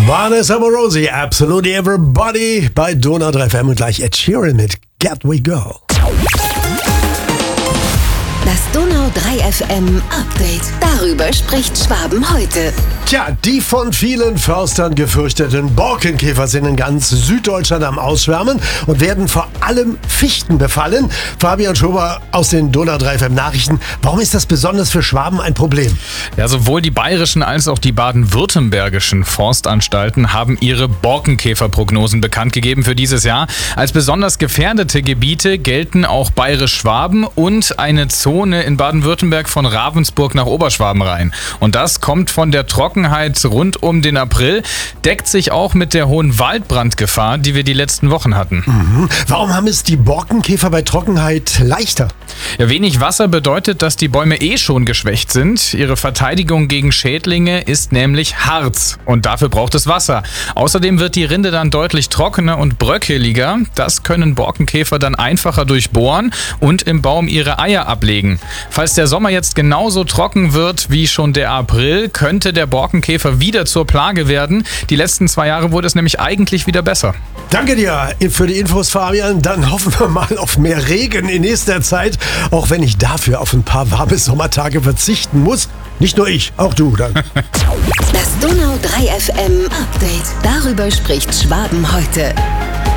Vanessa Morosi, Absolutely Everybody bei Donau 3 FM und gleich Ed Sheeran mit Get We Go. Das Donau 3 FM Update. Darüber spricht Schwaben heute. Tja, die von vielen Förstern gefürchteten Borkenkäfer sind in ganz Süddeutschland am Ausschwärmen und werden vor allem Fichten befallen. Fabian Schober aus den Donau 3 FM Nachrichten. Warum ist das besonders für Schwaben ein Problem? Ja, sowohl die bayerischen als auch die baden-württembergischen Forstanstalten haben ihre Borkenkäferprognosen bekannt gegeben für dieses Jahr. Als besonders gefährdete Gebiete gelten auch Bayerisch-Schwaben und eine Zone in Baden-Württemberg von Ravensburg nach Oberschwaben rein. Und das kommt von der Trockenheit rund um den April, deckt sich auch mit der hohen Waldbrandgefahr, die wir die letzten Wochen hatten. Warum haben es die Borkenkäfer bei Trockenheit leichter? Ja, wenig Wasser bedeutet, dass die Bäume schon geschwächt sind. Ihre Verteidigung gegen Schädlinge ist nämlich Harz und dafür braucht es Wasser. Außerdem wird die Rinde dann deutlich trockener und bröckeliger. Das können Borkenkäfer dann einfacher durchbohren und im Baum ihre Eier ablegen. Falls der Sommer jetzt genauso trocken wird wie schon der April, könnte der Borkenkäfer wieder zur Plage werden. Die letzten 2 Jahre wurde es nämlich eigentlich wieder besser. Danke dir für die Infos, Fabian. Dann hoffen wir mal auf mehr Regen in nächster Zeit, auch wenn ich dafür auf ein paar warme Sommertage verzichten muss. Nicht nur ich, auch du dann. Das Donau 3 FM Update. Darüber spricht Schwaben heute.